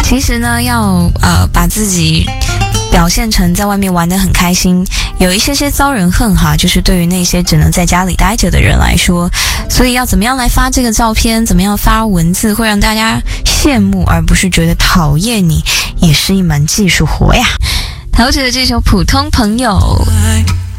其实呢，要把自己表现成在外面玩得很开心，有一些遭人恨哈，就是对于那些只能在家里待着的人来说，所以要怎么样来发这个照片，怎么样发文字会让大家羡慕，而不是觉得讨厌你，也是一门技术活呀。陶喆的这首《普通朋友》。